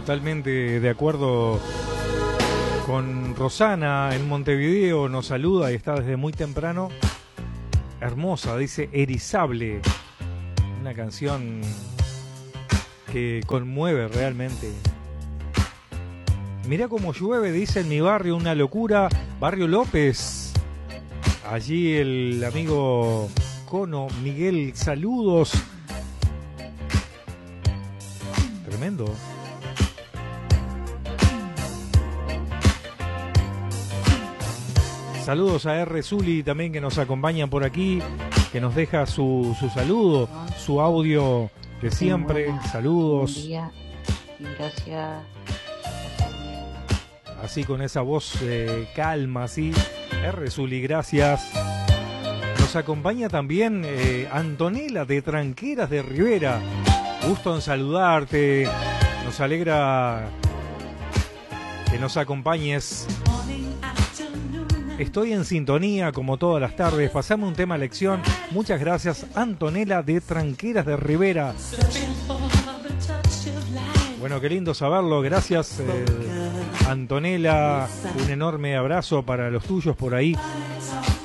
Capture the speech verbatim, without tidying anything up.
Totalmente de acuerdo con Rosana en Montevideo, nos saluda y está desde muy temprano. Hermosa, dice Erizable, una canción que conmueve realmente. Mirá cómo llueve, dice en mi barrio, una locura. Barrio López, allí el amigo Cono Miguel, saludos. Tremendo. Saludos a R. Zuli también, que nos acompañan por aquí, que nos deja su, su saludo, su audio de siempre. Buena, saludos. buen día y gracias. Así con esa voz eh, calma, así. R. Zuli, gracias. Nos acompaña también eh, Antonella de Tranqueras de Rivera. Gusto en saludarte. Nos alegra que nos acompañes. Estoy en sintonía como todas las tardes. Pasame un tema a lección. Muchas gracias, Antonella de Tranqueras de Rivera. Bueno, qué lindo saberlo. Gracias, eh, Antonella. Un enorme abrazo para los tuyos por ahí.